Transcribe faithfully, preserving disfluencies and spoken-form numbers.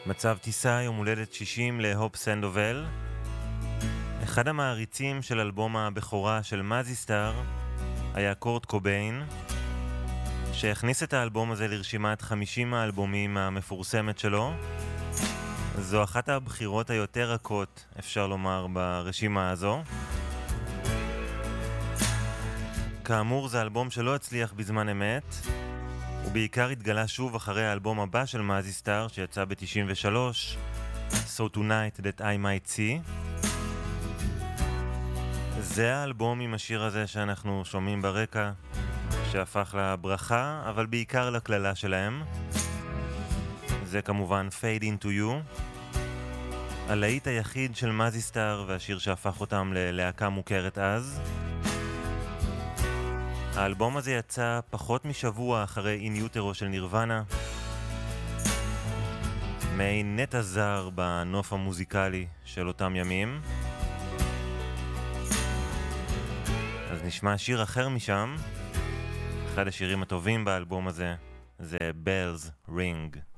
מצב טיסה, יום הולדת שישים להופ סנדובל. אחד המעריצים של אלבום הבכורה של מזיסטר היה קורט קוביין, שהכניס את האלבום הזה לרשימת חמישים האלבומים המפורסמת שלו. זו אחת הבחירות היותר רכות, אפשר לומר, ברשימה הזו. כאמור, זה אלבום שלא הצליח בזמן אמת, ובעיקר התגלה שוב אחרי האלבום הבא של מזיסטר, שיצא ב-תשעים ושלוש, So Tonight That I Might See. זה האלבום עם השיר הזה שאנחנו שומעים ברקע, שהפך לברכה, אבל בעיקר לכללה שלהם. זה כמובן Fade Into You, הלהיט היחיד של מזיסטר והשיר שהפך אותם ללהקה מוכרת אז. האלבום הזה יצא פחות משבוע אחרי In Utero של נירוונה, מעין נטע זר בנוף המוזיקלי של אותם ימים. אז נשמע שיר אחר משם. אחד השירים הטובים באלבום הזה זה Bells Ring.